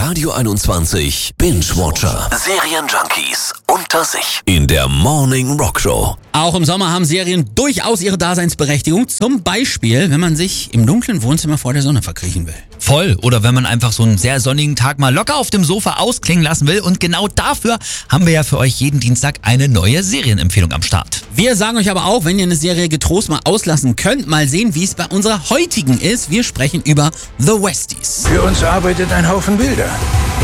Radio 21 Binge-Watcher. Serienjunkies unter sich. In der Morning Rock Show. Auch im Sommer haben Serien durchaus ihre Daseinsberechtigung. Zum Beispiel, wenn man sich im dunklen Wohnzimmer vor der Sonne verkriechen will. Voll. Oder wenn man einfach so einen sehr sonnigen Tag mal locker auf dem Sofa ausklingen lassen will. Und genau dafür haben wir ja für euch jeden Dienstag eine neue Serienempfehlung am Start. Wir sagen euch aber auch, wenn ihr eine Serie getrost mal auslassen könnt, mal sehen, wie es bei unserer heutigen ist. Wir sprechen über The Westies. Für uns arbeitet ein Haufen Bilder.